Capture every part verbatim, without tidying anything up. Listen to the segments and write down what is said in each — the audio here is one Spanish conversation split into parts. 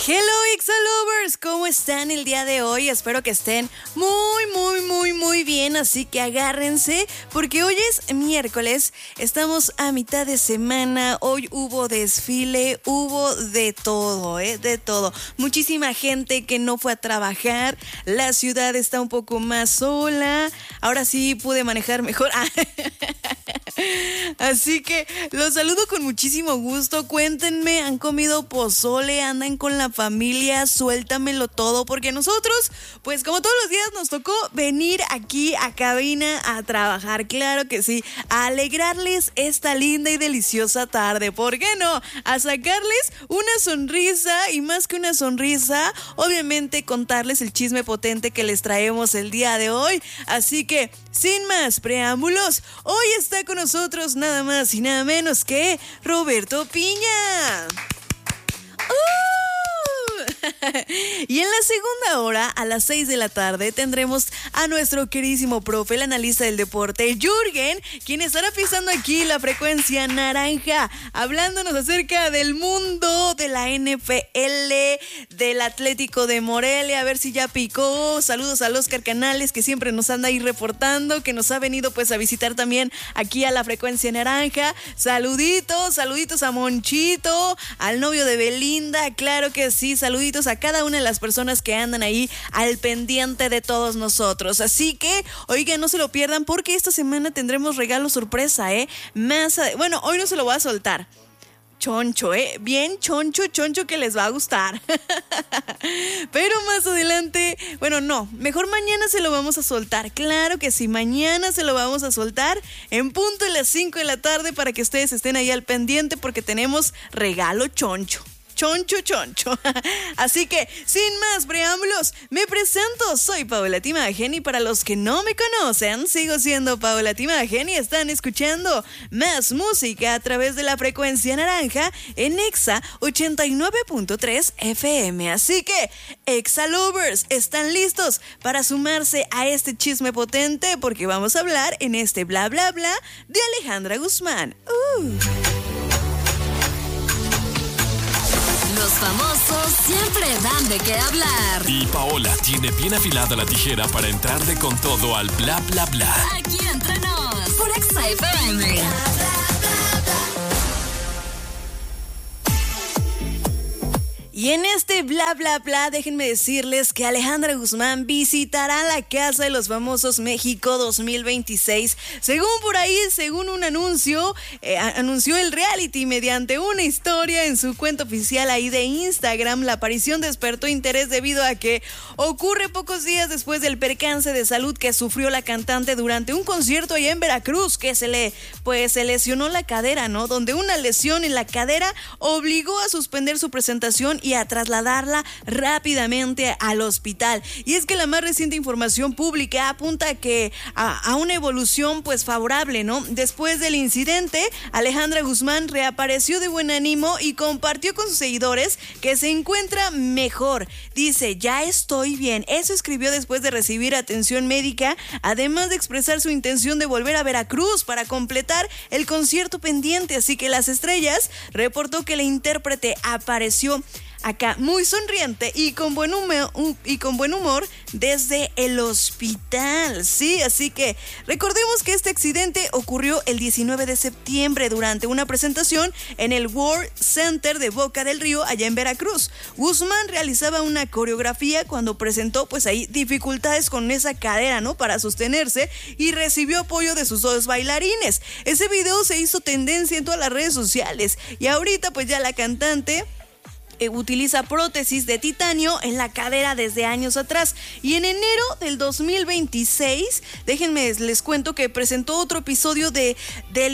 Hello Exa Lovers, ¿cómo están el día de hoy? Espero que estén muy, muy, muy, muy bien, así que agárrense porque hoy es miércoles, estamos a mitad de semana, hoy hubo desfile, hubo de todo, ¿eh? De todo. Muchísima gente que no fue a trabajar, la ciudad está un poco más sola, ahora sí pude manejar mejor. Así que los saludo con muchísimo gusto. Cuéntenme, ¿han comido pozole? ¿Andan con la familia? Suéltamelo todo, porque nosotros, pues como todos los días nos tocó venir aquí a cabina a trabajar, claro que sí, a alegrarles esta linda y deliciosa tarde, ¿por qué no? A sacarles una sonrisa y más que una sonrisa, obviamente contarles el chisme potente que les traemos el día de hoy. Así que, sin más preámbulos, hoy está con nosotros nada más y nada menos que Roberto Piña. ¡Uh! Y en la segunda hora, a las seis de la tarde, tendremos a nuestro queridísimo profe, el analista del deporte, Jürgen, quien estará pisando aquí la frecuencia naranja, hablándonos acerca del mundo de la N F L, del Atlético de Morelia, a ver si ya picó. Saludos al Oscar Canales, que siempre nos anda ahí reportando, que nos ha venido pues a visitar también aquí a la frecuencia naranja. Saluditos, saluditos a Monchito, al novio de Belinda, claro que sí, saluditos a cada una de las personas que andan ahí al pendiente de todos nosotros. Así que, oigan, no se lo pierdan porque esta semana tendremos regalo sorpresa, ¿eh? Más, a... bueno, hoy no se lo voy a soltar. Choncho, ¿eh? Bien choncho, choncho que les va a gustar. Pero más adelante, bueno, no, mejor mañana se lo vamos a soltar. Claro que sí, mañana se lo vamos a soltar en punto de las cinco de la tarde para que ustedes estén ahí al pendiente porque tenemos regalo choncho. Choncho, choncho. Así que, sin más preámbulos, me presento. Soy Paola Timagen y para los que no me conocen, sigo siendo Paola Timagen y están escuchando más música a través de la frecuencia naranja en Exa ochenta y nueve punto tres F M. Así que, Exa Lovers, ¿están listos para sumarse a este chisme potente? Porque vamos a hablar en este bla bla bla de Alejandra Guzmán. Uh. Los famosos siempre dan de qué hablar. Y Paola tiene bien afilada la tijera para entrarle con todo al bla bla bla. Aquí entre nos, por Exa F M. Y en este bla bla bla, déjenme decirles que Alejandra Guzmán visitará la Casa de los Famosos México dos mil veintiséis. Según por ahí, según un anuncio, eh, anunció el reality mediante una historia en su cuenta oficial ahí de Instagram. La aparición despertó interés debido a que ocurre pocos días después del percance de salud que sufrió la cantante durante un concierto allá en Veracruz, que se le, pues, se lesionó la cadera, ¿no? Donde una lesión en la cadera obligó a suspender su presentación y a trasladarla rápidamente al hospital. Y es que la más reciente información pública apunta que a, a una evolución pues favorable, ¿no? Después del incidente, Alejandra Guzmán reapareció de buen ánimo y compartió con sus seguidores que se encuentra mejor. Dice, ya estoy bien. Eso escribió después de recibir atención médica, además de expresar su intención de volver a Veracruz para completar el concierto pendiente. Así que Las Estrellas reportó que la intérprete apareció acá muy sonriente y con buen humor, y con buen humor desde el hospital, sí, así que recordemos que este accidente ocurrió el diecinueve de septiembre durante una presentación en el World Center de Boca del Río allá en Veracruz. Guzmán realizaba una coreografía cuando presentó pues ahí dificultades con esa cadera, ¿no? Para sostenerse y recibió apoyo de sus dos bailarines. Ese video se hizo tendencia en todas las redes sociales y ahorita pues ya la cantante Eh, utiliza prótesis de titanio en la cadera desde años atrás. Y en enero del dos mil veintiséis, déjenme les cuento que presentó otro episodio de, de,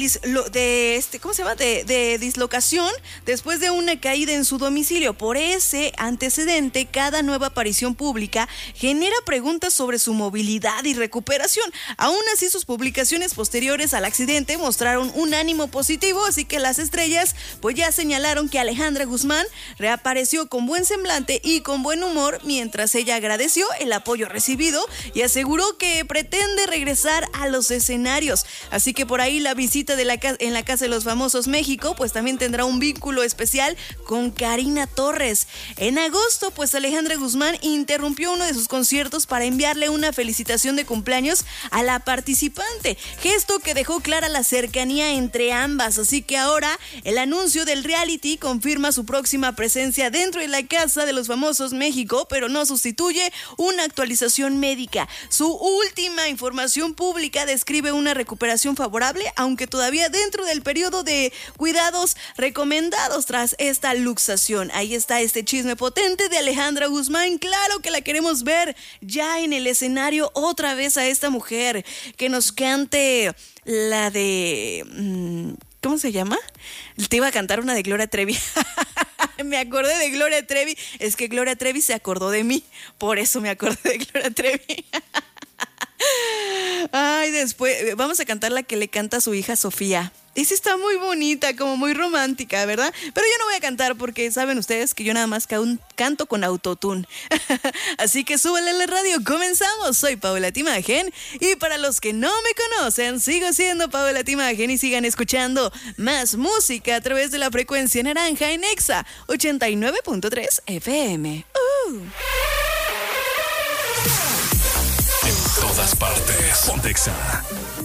de este, ¿cómo se llama? De, de dislocación después de una caída en su domicilio. Por ese antecedente, cada nueva aparición pública genera preguntas sobre su movilidad y recuperación. Aún así, sus publicaciones posteriores al accidente mostraron un ánimo positivo, así que Las Estrellas pues ya señalaron que Alejandra Guzmán apareció con buen semblante y con buen humor mientras ella agradeció el apoyo recibido y aseguró que pretende regresar a los escenarios. Así que por ahí la visita de la ca- en la Casa de los Famosos México pues también tendrá un vínculo especial con Karina Torres. En agosto pues Alejandra Guzmán interrumpió uno de sus conciertos para enviarle una felicitación de cumpleaños a la participante, gesto que dejó clara la cercanía entre ambas. Así que ahora el anuncio del reality confirma su próxima presencia dentro de la Casa de los Famosos México, pero no sustituye una actualización médica. Su última información pública describe una recuperación favorable, aunque todavía dentro del periodo de cuidados recomendados tras esta luxación. Ahí está este chisme potente de Alejandra Guzmán. Claro que la queremos ver ya en el escenario otra vez a esta mujer, que nos cante la de... ¿cómo se llama? Te iba a cantar una de Gloria Trevi. Me acordé de Gloria Trevi. Es que Gloria Trevi se acordó de mí. Por eso me acordé de Gloria Trevi. Ay, después vamos a cantar la que le canta a su hija Sofía. Esa está muy bonita, como muy romántica, ¿verdad? Pero yo no voy a cantar porque saben ustedes que yo nada más canto con autotune. Así que súbele a la radio, comenzamos. Soy Paola Timagen y para los que no me conocen, sigo siendo Paola Timagen y sigan escuchando más música a través de la frecuencia naranja en Exa ochenta y nueve punto tres F M. Uh. En todas partes. Ponte Exa.